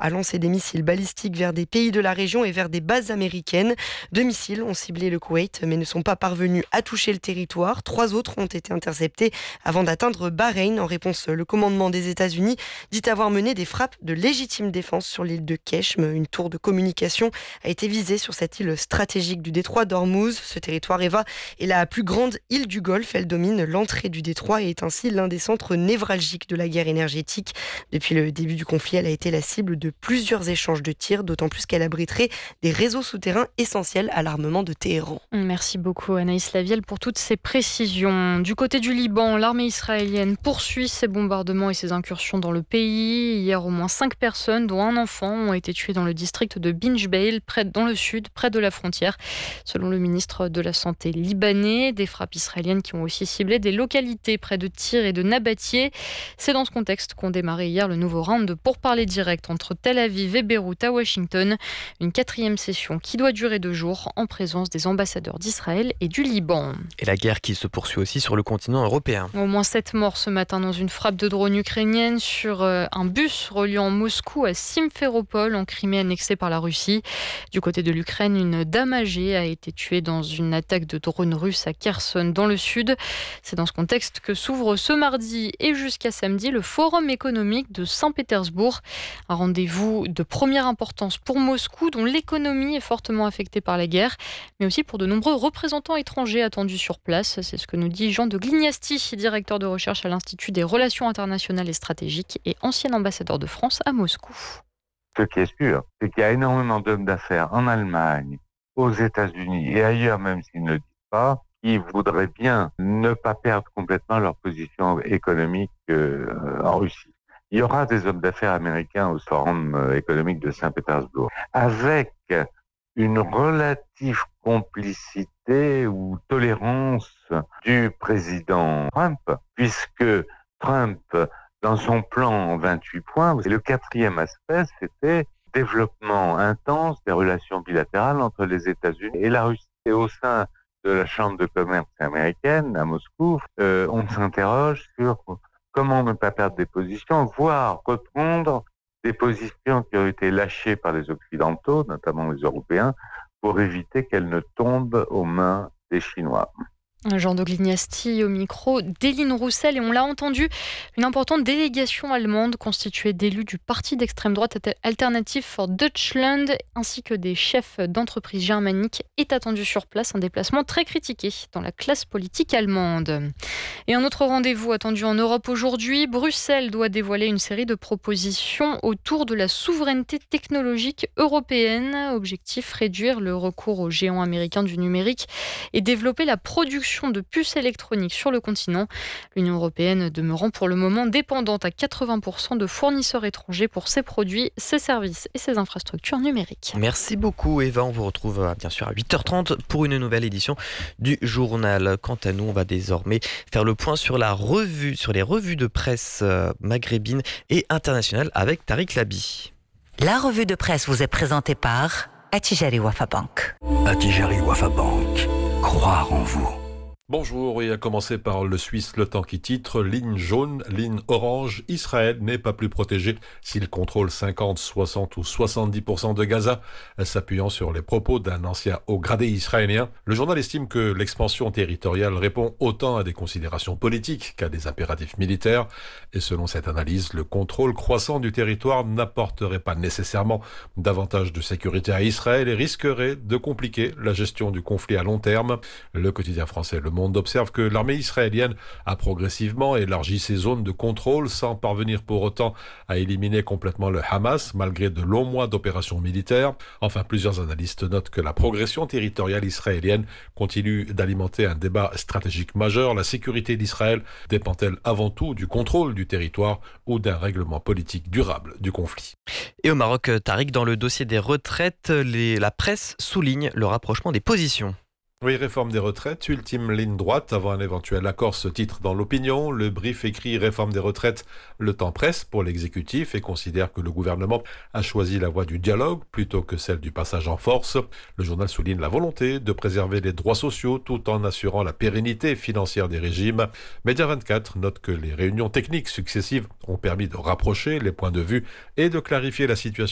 a lancé des missiles balistiques vers des pays de la région et vers des bases américaines. 2 missiles ont ciblé le Koweït mais ne sont pas parvenus à toucher le territoire. 3 autres ont été interceptés avant d'atteindre Bahreïn. En réponse, le commandement des États-Unis dit avoir mené des frappes de légitime défense sur l'île de Keshm. Une tour de communication a été visée sur cette île stratégique du détroit d'Ormuz. Ce territoire est la plus grande île du Golfe. Elle domine l'entrée du détroit et est ainsi l'un des centres névralgiques de la guerre énergétique. Depuis le début du conflit, elle a été la cible de plusieurs échanges de tirs, d'autant plus qu'elle abriterait des réseaux souterrains essentiels à l'armement de Téhéran. Merci beaucoup Anaïs Lavielle pour toutes ces précisions. Du côté du Liban, l'armée israélienne poursuit ses bombardements et ses incursions dans le pays. Hier, au moins 5 personnes, dont un enfant, ont été tuées dans le district de Binjbeil, dans le sud, près de la frontière. Selon le ministre de la Santé libanais, des frappes israéliennes qui ont aussi ciblé des localités près de Tyr et de Nabatieh. C'est dans ce contexte qu'ont démarré hier le nouveau round de pourparlers directs entre Tel Aviv et Beyrouth à Washington. Une 4e session qui doit durer 2 jours en présence des ambassadeurs d'Israël et du Liban. Et la guerre qui se poursuit aussi sur le continent européen. Au moins 7 morts ce matin dans une frappe de drone ukrainienne sur un bus reliant Moscou à Simferopol en Crimée annexée par la Russie. Du côté de l'Ukraine, une dame âgée a été tuée dans une attaque de drone russe à Kherson dans le sud. C'est dans ce contexte que s'ouvre ce mardi et jusqu'à samedi le Forum économique de Saint-Pétersbourg. Un rendez-vous de première importance pour Moscou dont l'économie est fortement affectée par la guerre, mais aussi pour de nombreux représentants étrangers attendus sur place. C'est ce que nous dit Jean de Glignasti, directeur de recherche à l'Institut des Relations internationales et stratégiques et ancien ambassadeur de France à Moscou. Ce qui est sûr, c'est qu'il y a énormément d'hommes d'affaires en Allemagne, aux États-Unis et ailleurs, même s'ils ne le disent pas, qui voudraient bien ne pas perdre complètement leur position économique en Russie. Il y aura des hommes d'affaires américains au Forum économique de Saint-Pétersbourg, avec une relative complicité ou tolérance du président Trump, puisque Trump, dans son plan en 28 points, et le 4e aspect, c'était développement intense des relations bilatérales entre les États-Unis et la Russie. Et au sein de la Chambre de commerce américaine à Moscou, on s'interroge sur comment ne pas perdre des positions, voire reprendre des positions qui ont été lâchées par les Occidentaux, notamment les Européens, pour éviter qu'elles ne tombent aux mains des Chinois. Jean de Glignasti au micro d'Éline Roussel. Et on l'a entendu, une importante délégation allemande constituée d'élus du parti d'extrême droite Alternative for Deutschland ainsi que des chefs d'entreprises germaniques est attendue sur place. Un déplacement très critiqué dans la classe politique allemande. Et un autre rendez-vous attendu en Europe aujourd'hui. Bruxelles doit dévoiler une série de propositions autour de la souveraineté technologique européenne. Objectif, réduire le recours aux géants américains du numérique et développer la production de puces électroniques sur le continent. L'Union européenne demeurant pour le moment dépendante à 80% de fournisseurs étrangers pour ses produits, ses services et ses infrastructures numériques. Merci beaucoup Eva, on vous retrouve bien sûr à 8h30 pour une nouvelle édition du journal. Quant à nous, on va désormais faire le point sur les revues de presse maghrébine et internationale avec Tariq Labi. La revue de presse vous est présentée par Attijari Wafa Bank. Attijari Wafa Bank, croire en vous. Bonjour, et à commencer par le Suisse Le Temps qui titre « Ligne jaune, ligne orange, Israël n'est pas plus protégé s'il contrôle 50, 60 ou 70% de Gaza », s'appuyant sur les propos d'un ancien haut gradé israélien. Le journal estime que l'expansion territoriale répond autant à des considérations politiques qu'à des impératifs militaires. Et selon cette analyse, le contrôle croissant du territoire n'apporterait pas nécessairement davantage de sécurité à Israël et risquerait de compliquer la gestion du conflit à long terme. Le quotidien français Le Monde observe que l'armée israélienne a progressivement élargi ses zones de contrôle sans parvenir pour autant à éliminer complètement le Hamas malgré de longs mois d'opérations militaires. Enfin, plusieurs analystes notent que la progression territoriale israélienne continue d'alimenter un débat stratégique majeur. La sécurité d'Israël dépend-elle avant tout du contrôle du territoire ou d'un règlement politique durable du conflit? Et au Maroc, Tariq, dans le dossier des retraites, la presse souligne le rapprochement des positions. Oui, réforme des retraites, ultime ligne droite avant un éventuel accord, se titre dans l'opinion. Le brief écrit réforme des retraites, le temps presse pour l'exécutif et considère que le gouvernement a choisi la voie du dialogue plutôt que celle du passage en force. Le journal souligne la volonté de préserver les droits sociaux tout en assurant la pérennité financière des régimes. Média 24 note que les réunions techniques successives ont permis de rapprocher les points de vue et de clarifier la situation